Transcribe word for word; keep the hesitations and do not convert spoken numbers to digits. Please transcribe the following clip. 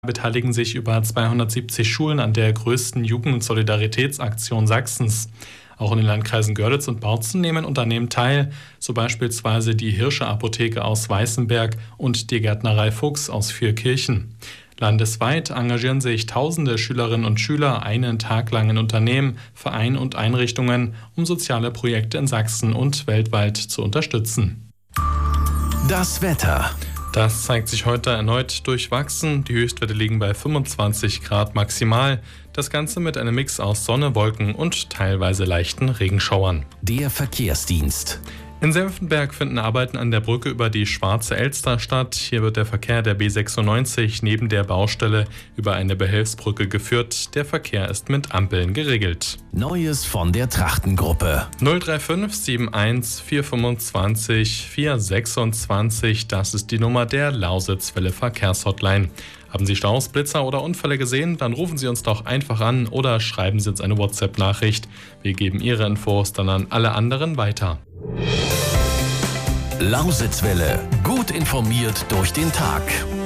beteiligen sich über zweihundertsiebzig Schulen an der größten Jugendsolidaritätsaktion Sachsens. Auch in den Landkreisen Görlitz und Bautzen nehmen Unternehmen teil, so beispielsweise die Hirsche Apotheke aus Weißenberg und die Gärtnerei Fuchs aus Vierkirchen. Landesweit engagieren sich tausende Schülerinnen und Schüler einen Tag lang in Unternehmen, Vereinen und Einrichtungen, um soziale Projekte in Sachsen und weltweit zu unterstützen. Das Wetter. Das zeigt sich heute erneut durchwachsen. Die Höchstwerte liegen bei fünfundzwanzig Grad maximal. Das Ganze mit einem Mix aus Sonne, Wolken und teilweise leichten Regenschauern. Der Verkehrsdienst. In Senftenberg finden Arbeiten an der Brücke über die Schwarze Elster statt. Hier wird der Verkehr der B sechsundneunzig neben der Baustelle über eine Behelfsbrücke geführt. Der Verkehr ist mit Ampeln geregelt. Neues von der Trachtengruppe. null drei fünf sieben eins vier zwei fünf vier sechsundzwanzig, das ist die Nummer der Lausitzwelle Verkehrshotline. Haben Sie Staus, Blitzer oder Unfälle gesehen? Dann rufen Sie uns doch einfach an oder schreiben Sie uns eine WhatsApp-Nachricht. Wir geben Ihre Infos dann an alle anderen weiter. Lausitzwelle. Gut informiert durch den Tag.